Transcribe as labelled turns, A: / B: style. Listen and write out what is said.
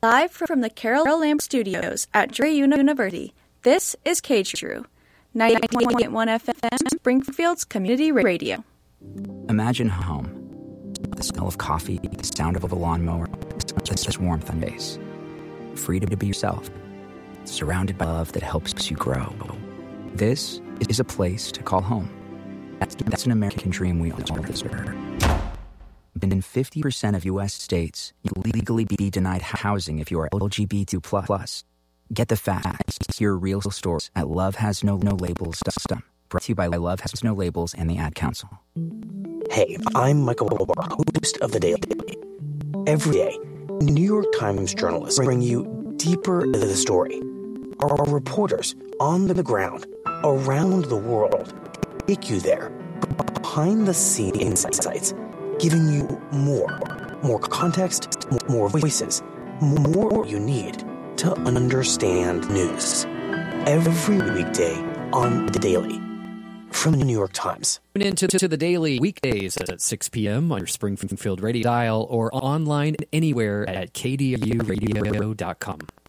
A: Live from the Carol Lamb Studios at Drury University, this is KTRU, 90.1 FM, Springfield's Community Radio.
B: Imagine home. The smell of coffee, the sound of a lawnmower, this warmth on face. Freedom to be yourself. Surrounded by love that helps you grow. This is a place to call home. That's an American dream we all deserve. And in 50% of U.S. states, you'll legally be denied housing if you are LGBTQ+. Get the facts, hear real stories at lovehasnolabels.com. Brought to you by Love Has No Labels and the Ad Council.
C: Hey, I'm Michael Wilbur, host of The Daily. Every day, New York Times journalists bring you deeper into the story. Our reporters on the ground, around the world, take you there, behind-the-scenes insights, giving you more context, more voices, more you need to understand news. Every weekday on The Daily from the New York Times.
D: Tune into The Daily weekdays at 6 p.m. on your Springfield radio dial or online anywhere at kduradio.com.